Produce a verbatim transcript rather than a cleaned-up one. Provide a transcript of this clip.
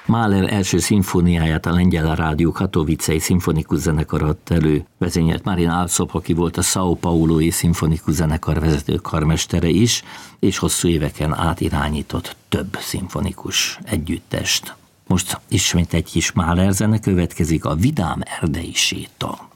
Mahler első szimfóniáját a Lengyel Rádió Katowicei szimfonikus zenekar adta elő. Vezényelt Marin Alsop, aki volt a São Paulo-i szimfonikus zenekar vezető karmestere is, és hosszú éveken át irányított több szimfonikus együttest. Most ismét egy kis Mahler zene következik, a Vidám erdei séta.